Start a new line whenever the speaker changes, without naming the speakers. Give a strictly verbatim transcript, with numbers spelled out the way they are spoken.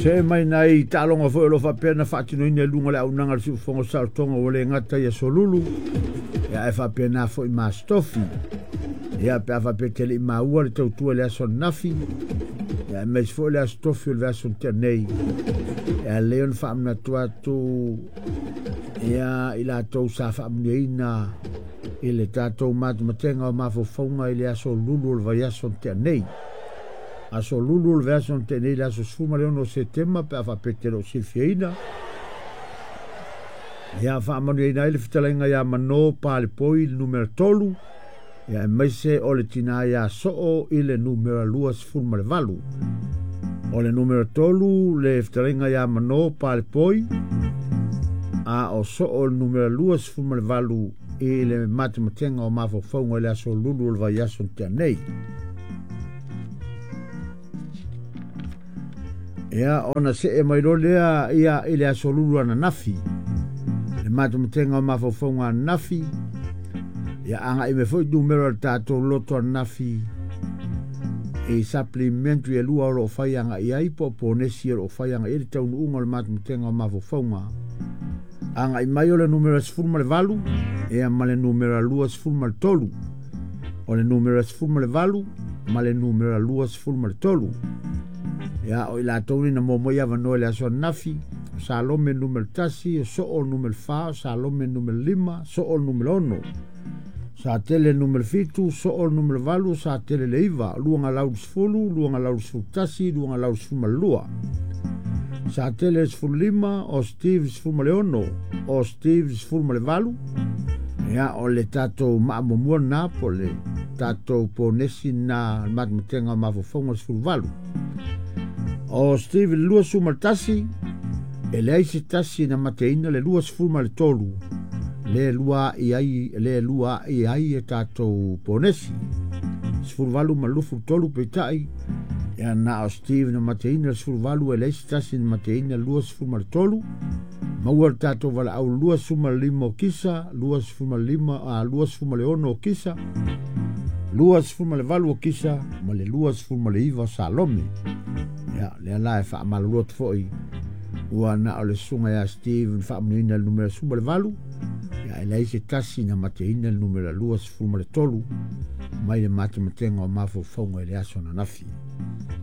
Se mai nai talonga fo lo fa pena fatino ine lunga le aunanga si fongo saltonga o le ngata ia solulu. Ia e fa pena fo i mastofi. Ia pe fa petele i maua le tautua le aso nafi. Ia mes fo le astofi o le aso tenei. Ia leon fa amna tua tu. Ia ila tau sa fa amneina. Ile tatou matu matenga o mafofonga i le aso lulu o le vai aso tenei. Aso lulu le verso tenei la so sfuma le ono setema pe afa petero silfieina. Ya fa manuina ile fitalenga ya mano pa le poi il numero tolu. Ya mese o le tina ya so ile numero lua sfuma le valu. O le numero tolu le fitalenga ya mano pa le poi. A o so o le numero lua sfuma le valu ile matematenga o mafofonga le aso lulu le vai aso tenei. Ia ona se e mai lea ia ile asolulu ana nafi. Le matu mtenga o mafofonga nafi. Ia anga ime foi numero al tato loto nafi. E supplementu e lua o fai anga ia ipo ponesi o fai anga ili taunu unga le matu mtenga o mafofonga. Anga i mai o le numero sfurma le valu. Ia ma le numero lua sfurma le tolu. O le numero sfurma le valu. Ma le numero lua sfurma le tolu. Ya o ila toni na momo ya vano le aso nafi. Salome numero tasi, so o numero fa, salome numero lima, so o numero ono. Sa tele numero fitu, so o numero valu, sa tele le iva. Luanga laus fulu, luanga laus fulu tasi, luanga laus fulu malua. Sa tele fulu lima, o Steve fulu ono, o Steve fulu valu. Ya o le tato maamomua na po le tato ponesi na matmatenga mafofonga fulu valu. O Steve lua suma tasi, e le aise tasi na mateina le lua sfuma le tolu. Le lua i ai, le lua i ai e tatou ponesi. Sfurvalu malufu tolu peitai. E na o Steve na mateina le sfurvalu e le aise tasi na mateina lua sfuma le tolu. Maua le tatou wala au lua suma lima o kisa, lua sfuma lima, a lua sfuma le ono o kisa. Lua sfuma le valu o kisa, ma le lua sfuma le iva salome. Ya, le ala e wha amalurot foi. Ua na o le sunga ya Steve wha amnuina le numera suma le valu. Ya, e leise tasi na mateina le numera lua sfuma le tolu. Mai le mate matenga o mafo fonga e le aso na nafi.